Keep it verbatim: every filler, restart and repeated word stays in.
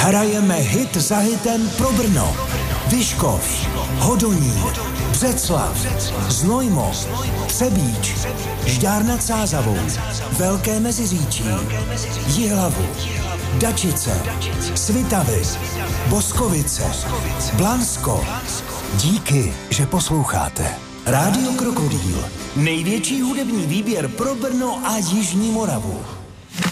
Hrajeme hit za hitem pro Brno. Vyškov, Hodonín, Břeclav, Znojmo, Třebíč, Žďár nad Sázavou, Velké Meziříčí, Jihlavu, Dačice, Svitavy, Boskovice, Blansko. Díky, že posloucháte. Rádio Krokodýl. Největší hudební výběr pro Brno a Jižní Moravu.